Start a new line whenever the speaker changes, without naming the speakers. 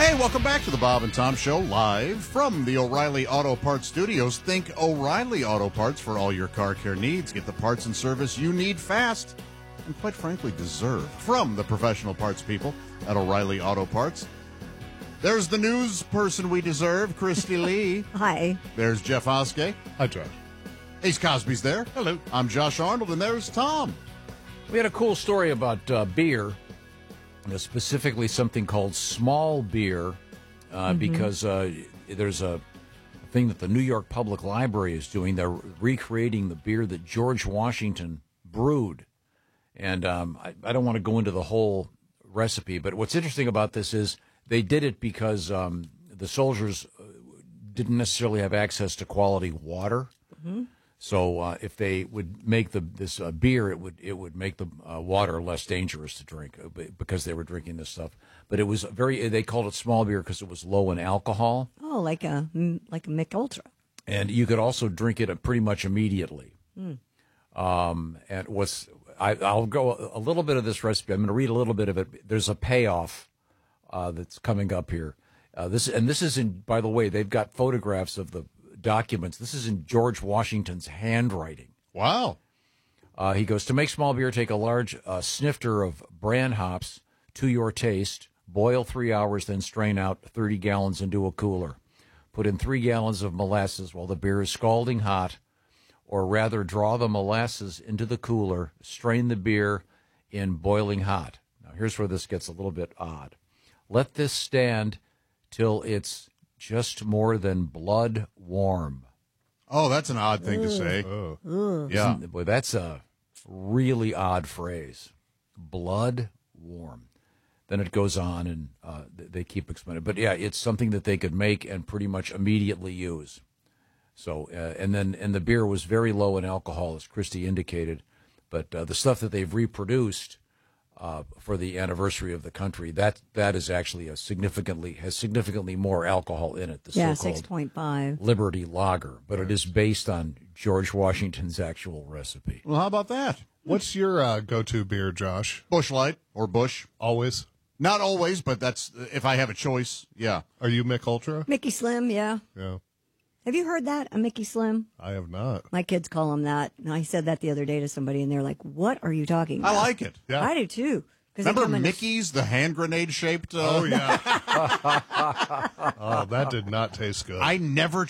Hey, welcome back to the Bob and Tom Show, live from the O'Reilly Auto Parts Studios. Think O'Reilly Auto Parts for all your car care needs. Get the parts and service you need fast and, quite frankly, deserve from the professional parts people at O'Reilly Auto Parts. There's the news person we deserve, Christy Lee.
Hi.
There's Jeff Oskey.
Hi, Josh.
Ace Cosby's there.
Hello.
I'm Josh Arnold, and there's Tom.
We had a cool story about beer, specifically something called small beer, because there's a thing that the New York Public Library is doing. They're recreating the beer that George Washington brewed. And I don't want to go into the whole recipe, but what's interesting about this is they did it because the soldiers didn't necessarily have access to quality water. Mm-hmm. So if they would make this beer, it would make the water less dangerous to drink because they were drinking this stuff. But it was they called it small beer because it was low in alcohol.
Oh, like a Mich Ultra.
And you could also drink it pretty much immediately. And I'll go a little bit of this recipe. I'm going to read a little bit of it. There's a payoff that's coming up here. This is in, by the way, they've got photographs of the documents. This is in George Washington's handwriting.
Wow.
He goes, to make small beer, take a large snifter of bran hops to your taste, boil 3 hours, then strain out 30 gallons into a cooler. Put in 3 gallons of molasses while the beer is scalding hot, or rather draw the molasses into the cooler, strain the beer in boiling hot. Now, here's where this gets a little bit odd. Let this stand till it's just more than blood warm.
Oh, that's an odd thing to say. Yeah.
Boy, that's a really odd phrase. Blood warm. Then it goes on, and they keep explaining. But, yeah, it's something that they could make and pretty much immediately use. So, and the beer was very low in alcohol, as Christy indicated. But the stuff that they've reproduced for the anniversary of the country, that is actually has significantly more alcohol in it. The so-called
6.5
Liberty Lager, but it is based on George Washington's actual recipe.
Well, how about that?
What's your go-to beer, Josh?
Busch Light or Busch?
Always?
Not always, but that's if I have a choice. Yeah.
Are you Mich Ultra?
Mickey Slim, yeah.
Yeah.
Have you heard that, a Mickey Slim?
I have not.
My kids call him that. And I said that the other day to somebody, and they're like, what are you talking about?
I like it.
Yeah.
I do, too.
Remember Mickey's, the hand grenade shaped?
Oh, yeah. Oh, that did not taste good.
I never